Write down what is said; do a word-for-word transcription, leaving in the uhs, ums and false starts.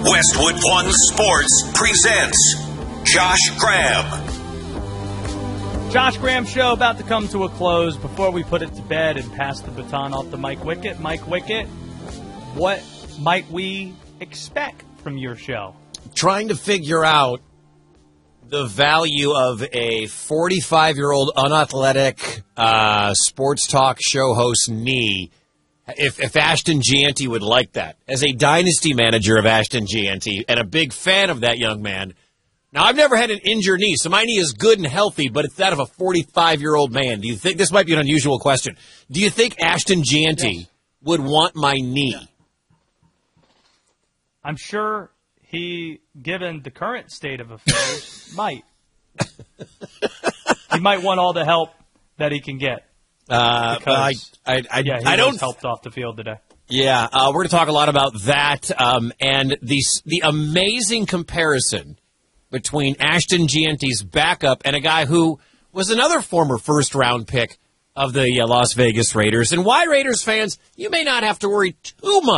Westwood One Sports presents Josh Graham. Josh Graham Show about to come to a close. Before we put it to bed and pass the baton off to Mike Wickett, Mike Wickett, what might we expect from your show? Trying to figure out the value of a forty-five-year-old unathletic uh, sports talk show host knee. If, if Ashton Gianti would like that. As a dynasty manager of Ashton Gianti and a big fan of that young man. Now, I've never had an injured knee, so my knee is good and healthy, but it's that of a forty-five-year-old man. Do you think, this might be an unusual question, do you think Ashton Gianti yes. would want my knee? Yeah. I'm sure he, given the current state of affairs, might. He might want all the help that he can get. Uh, I, I, I, yeah, he I don't helped off the field today. Yeah, uh, we're going to talk a lot about that um, and the the amazing comparison between Ashton Gianti's backup and a guy who was another former first-round pick of the uh, Las Vegas Raiders. And why, Raiders fans, you may not have to worry too much